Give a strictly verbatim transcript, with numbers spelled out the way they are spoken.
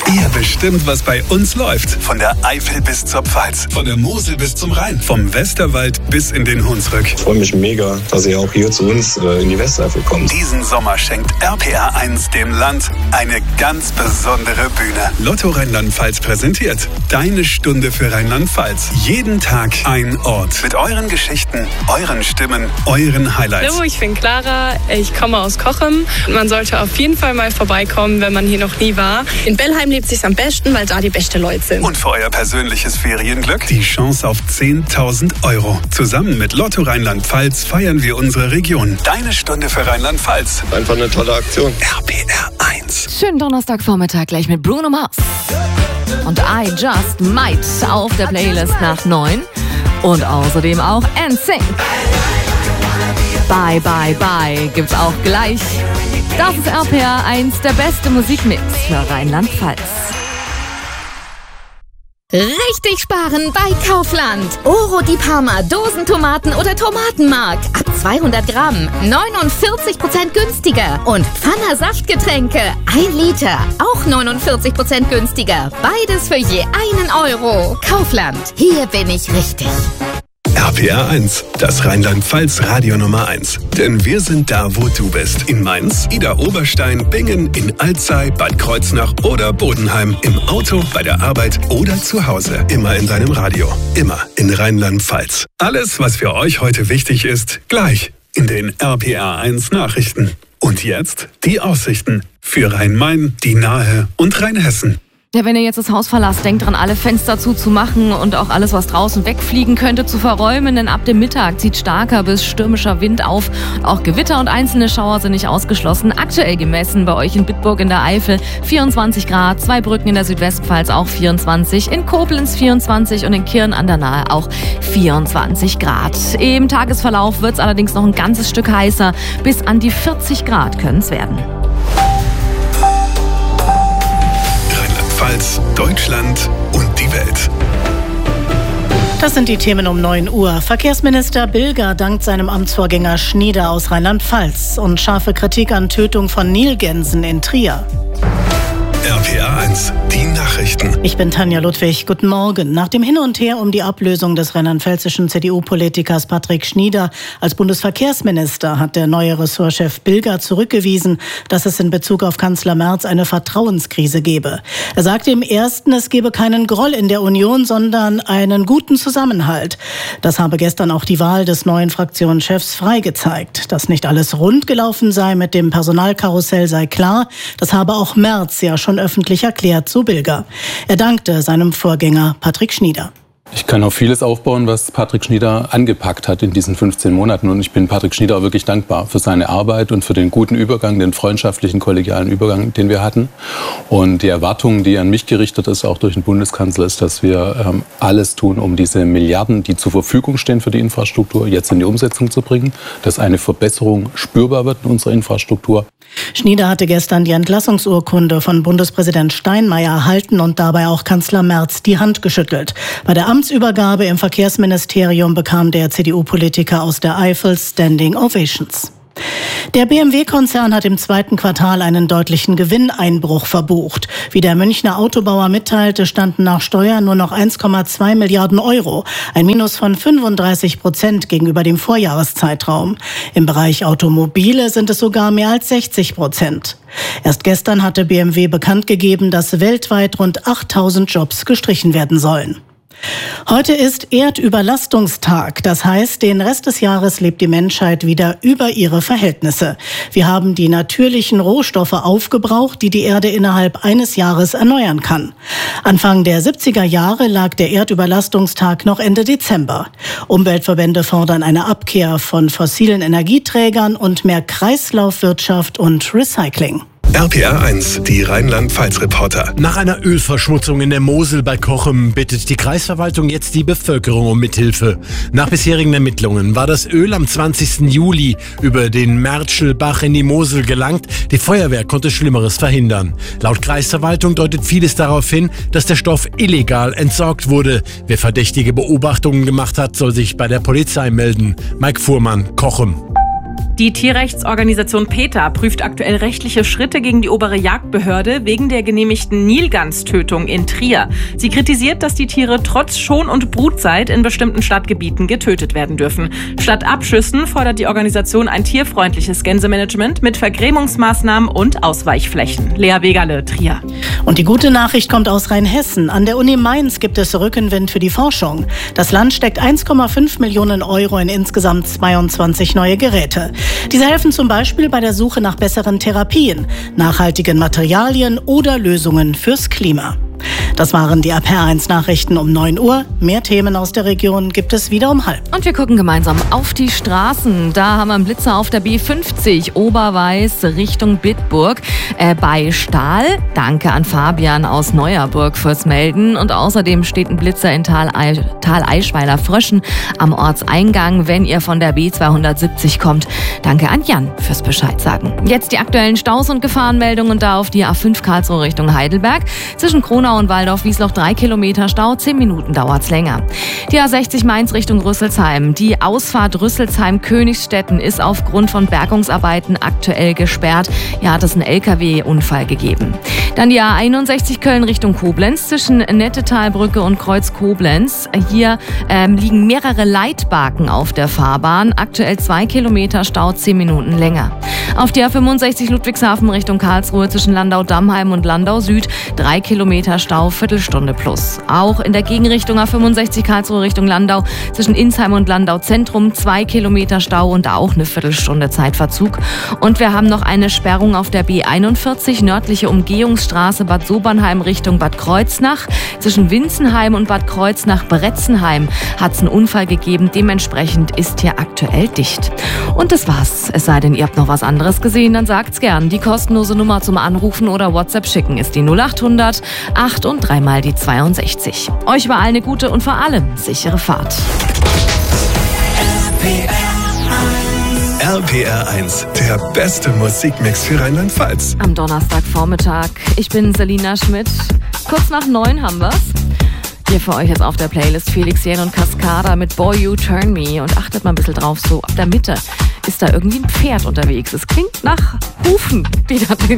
Ihr bestimmt, was bei uns läuft. Von der Eifel bis zur Pfalz, von der Mosel bis zum Rhein, vom Westerwald bis in den Hunsrück. Ich freue mich mega, dass ihr auch hier zu uns äh, in die Westeifel kommt. Diesen Sommer schenkt R P R eins dem Land eine ganz besondere Bühne. Lotto Rheinland-Pfalz präsentiert Deine Stunde für Rheinland-Pfalz. Jeden Tag ein Ort. Mit euren Geschichten, euren Stimmen, euren Highlights. Hallo, ich bin Clara, ich komme aus Cochem. Man sollte auf jeden Fall mal vorbeikommen, wenn man hier noch nie war. In Bellheim lebt sich's am besten, weil da die besten Leute sind. Und für euer persönliches Ferienglück die Chance auf zehntausend Euro. Zusammen mit Lotto Rheinland-Pfalz feiern wir unsere Region. Deine Stunde für Rheinland-Pfalz. Einfach eine tolle Aktion. R P R eins. Schönen Donnerstagvormittag gleich mit Bruno Mars. Und I Just Might auf der Playlist nach neun. Und außerdem auch N Sync. Bye, bye, bye gibt's auch gleich. Das ist R P R eins, der beste Musikmix für Rheinland-Pfalz. Richtig sparen bei Kaufland. Oro di Parma, Dosentomaten oder Tomatenmark. Ab zweihundert Gramm, neunundvierzig Prozent günstiger. Und Pfanner Saftgetränke, ein Liter, auch neunundvierzig Prozent günstiger. Beides für je einen Euro. Kaufland, hier bin ich richtig. R P R eins, das Rheinland-Pfalz Radio Nummer eins. Denn wir sind da, wo du bist. In Mainz, Idar-Oberstein, Bingen, in Alzey, Bad Kreuznach oder Bodenheim. Im Auto, bei der Arbeit oder zu Hause. Immer in deinem Radio. Immer in Rheinland-Pfalz. Alles, was für euch heute wichtig ist, gleich in den R P R eins Nachrichten. Und jetzt die Aussichten für Rhein-Main, die Nahe und Rheinhessen. Ja, wenn ihr jetzt das Haus verlasst, denkt dran, alle Fenster zuzumachen und auch alles, was draußen wegfliegen könnte, zu verräumen. Denn ab dem Mittag zieht starker bis stürmischer Wind auf. Auch Gewitter und einzelne Schauer sind nicht ausgeschlossen. Aktuell gemessen bei euch in Bitburg in der Eifel vierundzwanzig Grad, Zweibrücken in der Südwestpfalz auch vierundzwanzig, in Koblenz vierundzwanzig und in Kirn an der Nahe auch vierundzwanzig Grad. Im Tagesverlauf wird es allerdings noch ein ganzes Stück heißer. Bis an die vierzig Grad können es werden. Rheinland-Pfalz, Deutschland und die Welt. Das sind die Themen um neun Uhr. Verkehrsminister Bilger dankt seinem Amtsvorgänger Schnieder aus Rheinland-Pfalz und scharfe Kritik an Tötung von Nilgänsen in Trier. R P R eins, die Nachrichten. Ich bin Tanja Ludwig. Guten Morgen. Nach dem Hin und Her um die Ablösung des rheinland-pfälzischen C D U-Politikers Patrick Schnieder als Bundesverkehrsminister hat der neue Ressortchef Bilger zurückgewiesen, dass es in Bezug auf Kanzler Merz eine Vertrauenskrise gebe. Er sagte im ersten, es gebe keinen Groll in der Union, sondern einen guten Zusammenhalt. Das habe gestern auch die Wahl des neuen Fraktionschefs Frey gezeigt. Dass nicht alles rund gelaufen sei mit dem Personalkarussell sei klar. Das habe auch Merz ja schon öffentlich erklärt, so Bilger. Er dankte seinem Vorgänger Patrick Schnieder. Ich kann auf vieles aufbauen, was Patrick Schnieder angepackt hat in diesen fünfzehn Monaten. Und ich bin Patrick Schnieder auch wirklich dankbar für seine Arbeit und für den guten Übergang, den freundschaftlichen, kollegialen Übergang, den wir hatten. Und die Erwartung, die an mich gerichtet ist, auch durch den Bundeskanzler, ist, dass wir ähm, alles tun, um diese Milliarden, die zur Verfügung stehen für die Infrastruktur, jetzt in die Umsetzung zu bringen, dass eine Verbesserung spürbar wird in unserer Infrastruktur. Schnieder hatte gestern die Entlassungsurkunde von Bundespräsident Steinmeier erhalten und dabei auch Kanzler Merz die Hand geschüttelt. Bei der Amtsübergabe im Verkehrsministerium bekam der C D U-Politiker aus der Eifel Standing Ovations. Der B M W-Konzern hat im zweiten Quartal einen deutlichen Gewinneinbruch verbucht. Wie der Münchner Autobauer mitteilte, standen nach Steuern nur noch eins Komma zwei Milliarden Euro, ein Minus von fünfunddreißig Prozent gegenüber dem Vorjahreszeitraum. Im Bereich Automobile sind es sogar mehr als sechzig Prozent. Erst gestern hatte B M W bekannt gegeben, dass weltweit rund achttausend Jobs gestrichen werden sollen. Heute ist Erdüberlastungstag. Das heißt, den Rest des Jahres lebt die Menschheit wieder über ihre Verhältnisse. Wir haben die natürlichen Rohstoffe aufgebraucht, die die Erde innerhalb eines Jahres erneuern kann. Anfang der siebziger Jahre lag der Erdüberlastungstag noch Ende Dezember. Umweltverbände fordern eine Abkehr von fossilen Energieträgern und mehr Kreislaufwirtschaft und Recycling. R P R eins, die Rheinland-Pfalz-Reporter. Nach einer Ölverschmutzung in der Mosel bei Cochem bittet die Kreisverwaltung jetzt die Bevölkerung um Mithilfe. Nach bisherigen Ermittlungen war das Öl am zwanzigsten Juli über den Mertschelbach in die Mosel gelangt. Die Feuerwehr konnte Schlimmeres verhindern. Laut Kreisverwaltung deutet vieles darauf hin, dass der Stoff illegal entsorgt wurde. Wer verdächtige Beobachtungen gemacht hat, soll sich bei der Polizei melden. Mike Fuhrmann, Cochem. Die Tierrechtsorganisation PETA prüft aktuell rechtliche Schritte gegen die obere Jagdbehörde wegen der genehmigten Nilganstötung in Trier. Sie kritisiert, dass die Tiere trotz Schon- und Brutzeit in bestimmten Stadtgebieten getötet werden dürfen. Statt Abschüssen fordert die Organisation ein tierfreundliches Gänsemanagement mit Vergrämungsmaßnahmen und Ausweichflächen. Lea Wegerle, Trier. Und die gute Nachricht kommt aus Rheinhessen. An der Uni Mainz gibt es Rückenwind für die Forschung. Das Land steckt eins Komma fünf Millionen Euro in insgesamt zweiundzwanzig neue Geräte. Diese helfen zum Beispiel bei der Suche nach besseren Therapien, nachhaltigen Materialien oder Lösungen fürs Klima. Das waren die A P R eins Nachrichten um neun Uhr. Mehr Themen aus der Region gibt es wieder um halb. Und wir gucken gemeinsam auf die Straßen. Da haben wir einen Blitzer auf der B fünfzig, Oberweiß Richtung Bitburg. Äh, bei Stahl. Danke an Fabian aus Neuerburg fürs Melden. Und außerdem steht ein Blitzer in Tal, Tal Eischweiler Fröschen am Ortseingang, wenn ihr von der B zweihundertsiebzig kommt. Danke an Jan fürs Bescheid sagen. Jetzt die aktuellen Staus und Gefahrenmeldungen da auf die A fünf Karlsruhe Richtung Heidelberg. Zwischen Kronau und Waldorf-Wiesloch drei Kilometer Stau, zehn Minuten dauert's länger. Die A sechzig Mainz Richtung Rüsselsheim. Die Ausfahrt Rüsselsheim-Königsstetten ist aufgrund von Bergungsarbeiten aktuell gesperrt. Hier hat es einen L K W-Unfall gegeben. Dann die A einundsechzig Köln Richtung Koblenz zwischen Nettetalbrücke und Kreuz Koblenz. Hier ähm, liegen mehrere Leitbaken auf der Fahrbahn. Aktuell zwei Kilometer Stau, zehn Minuten länger. Auf die A fünfundsechzig Ludwigshafen Richtung Karlsruhe zwischen Landau-Dammheim und Landau Süd drei Kilometer Stau, Viertelstunde plus. Auch in der Gegenrichtung A fünfundsechzig Karlsruhe Richtung Landau zwischen Insheim und Landau Zentrum zwei Kilometer Stau und auch eine Viertelstunde Zeitverzug. Und wir haben noch eine Sperrung auf der B einundvierzig nördliche Umgehungsstraße Bad Sobernheim Richtung Bad Kreuznach. Zwischen Winzenheim und Bad Kreuznach-Bretzenheim hat es einen Unfall gegeben. Dementsprechend ist hier aktuell dicht. Und das war's. Es sei denn, ihr habt noch was anderes gesehen, dann sagt's gern. Die kostenlose Nummer zum Anrufen oder WhatsApp schicken ist die null achthundert acht und dreimal die zweiundsechzig. Euch war eine gute und vor allem sichere Fahrt. R P R eins, der beste Musikmix für Rheinland-Pfalz. Am Donnerstagvormittag. Ich bin Selina Schmidt. Kurz nach neun haben wir's. Hier für euch jetzt auf der Playlist Felix Jähn und Cascada mit Boy You Turn Me. Und achtet mal ein bisschen drauf, so ab der Mitte ist da irgendwie ein Pferd unterwegs. Es klingt nach Hufen, die da